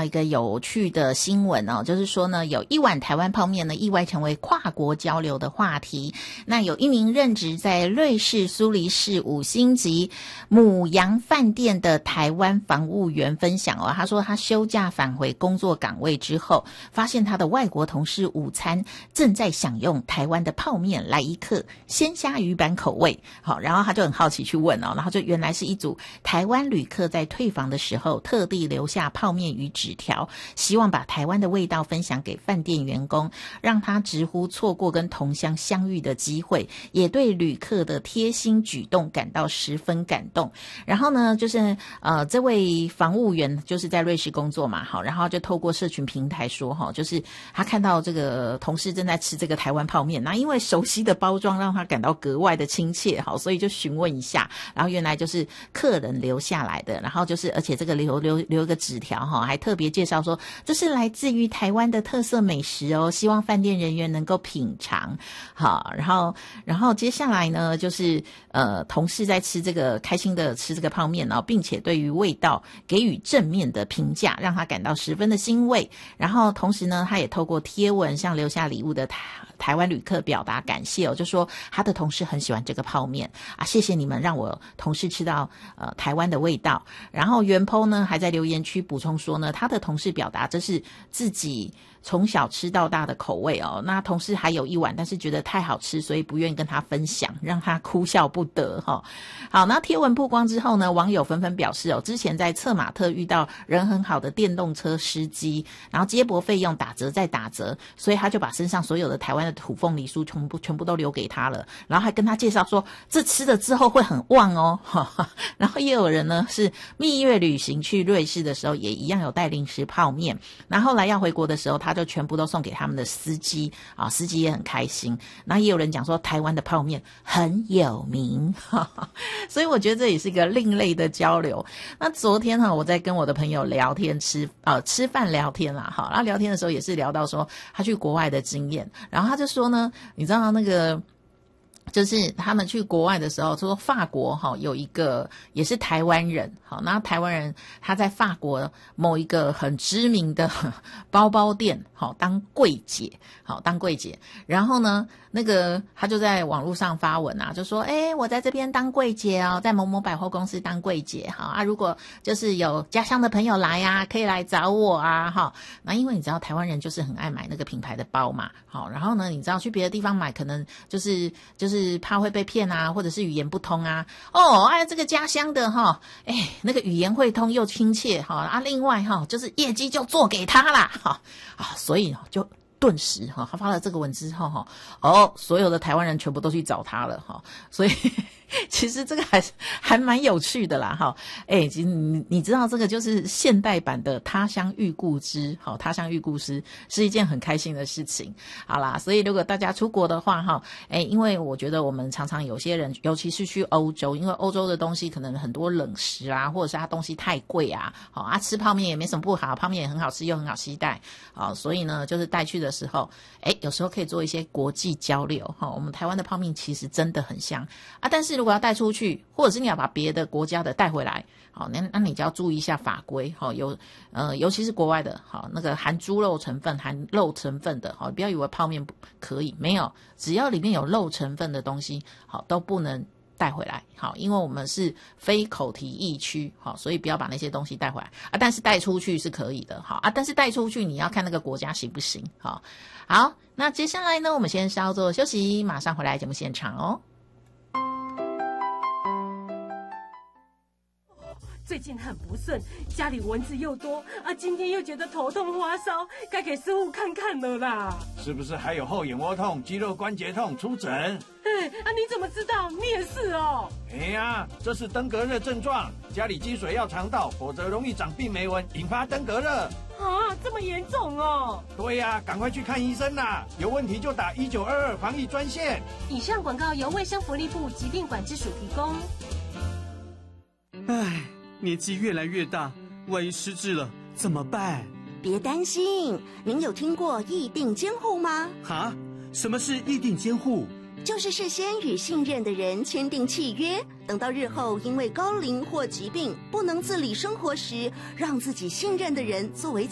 到一个有趣的新闻哦，就是说呢，有一碗台湾泡面呢意外成为跨国交流的话题。那有一名任职在瑞士苏黎世5星级母洋饭店的台湾防务员分享哦，他说他休假返回工作岗位之后，发现他的外国同事午餐正在享用台湾的泡面，来一客鲜虾鱼板口味。好，然后他就很好奇去问哦，然后就原来是一组台湾旅客在退房的时候特地留下泡面与纸条，希望把台湾的味道分享给饭店员工，让他直呼错过跟同乡相遇的机会，也对旅客的贴心举动感到十分感动。然后呢，就是这位防务员就是在瑞士工作嘛，好，然后就透过社群平台说哈，就是他看到这个同事正在吃这个台湾泡面，那因为熟悉的包装让他感到格外的亲切，好，所以就询问一下，然后原来就是客人留下来的，然后就是而且这个留一个纸条哈，还特别介绍说这是来自于台湾的特色美食哦，希望饭店人员能够品尝。好，然后接下来呢，就是同事在吃这个开心的吃这个泡面哦，并且对于味道给予正面的评价，让他感到十分的欣慰。然后同时呢，他也透过贴文向留下礼物的台湾旅客表达感谢哦，就说他的同事很喜欢这个泡面啊，谢谢你们让我同事吃到台湾的味道。然后袁po呢还在留言区补充说呢，他的同事表达这是自己从小吃到大的口味哦，那同事还有一碗，但是觉得太好吃，所以不愿意跟他分享，让他哭笑不得哈。好，那贴文曝光之后呢，网友纷纷表示哦，之前在策马特遇到人很好的电动车司机，然后接驳费用打折再打折，所以他就把身上所有的台湾的土凤梨酥全部都留给他了，然后还跟他介绍说这吃了之后会很旺哦。然后也有人呢是蜜月旅行去瑞士的时候也一样有带零食泡面，然后后来要回国的时候他就全部都送给他们的司机啊，司机也很开心。然后也有人讲说台湾的泡面很有名，所以我觉得这也是一个另类的交流。那昨天我在跟我的朋友聊天吃饭聊天啦，好，然后聊天的时候也是聊到说他去国外的经验，然后他就说呢，你知道那个就是他们去国外的时候，说法国有一个也是台湾人，好，那台湾人他在法国某一个很知名的包包店当柜姐，然后呢那个他就在网络上发文啊，就说我在这边当柜姐哦，在某某百货公司当柜姐，好啊，如果就是有家乡的朋友来啊，可以来找我啊，好，那因为你知道台湾人就是很爱买那个品牌的包嘛，好，然后呢你知道去别的地方买可能就是怕会被骗啊，或者是语言不通啊，这个家乡的那个语言会通又亲切另外就是业绩就做给他啦所以就顿时他发了这个文之后所有的台湾人全部都去找他了所以其实这个还蛮有趣的啦其实你知道这个就是现代版的他乡遇故知他乡遇故知是一件很开心的事情。好啦，所以如果大家出国的话因为我觉得我们常常有些人尤其是去欧洲，因为欧洲的东西可能很多冷食啊，或者是它东西太贵啊吃泡面也没什么不好，泡面也很好吃又很好携带所以呢就是带去的时候有时候可以做一些国际交流我们台湾的泡面其实真的很香但是如果要带出去，或者是你要把别的国家的带回来那你就要注意一下法规尤其是国外的那个含猪肉成分含肉成分的不要以为泡面可以，没有，只要里面有肉成分的东西都不能带回来因为我们是非口蹄疫区所以不要把那些东西带回来但是带出去是可以的但是带出去你要看那个国家行不行好，那接下来呢我们先稍作休息，马上回来节目现场哦。 最近很不顺，家里蚊子又多今天又觉得头痛发烧，该给师傅看看了啦。 是不是还有后眼窝痛、肌肉关节痛？出诊。 你怎么知道？你也是哦。 这是登革热症状，家里积水要肠道，否则容易长病媒蚊，引发登革热。 这么严重哦？ 对赶快去看医生啦！有问题就打1922防疫专线。 以上广告由卫生福利部疾病管制署提供。 年纪越来越大，万一失智了怎么办？ 别担心，您有听过议定监护吗？ 什么是议定监护？ 就是事先与信任的人签订契约，等到日后因为高龄或疾病不能自理生活时，让自己信任的人作为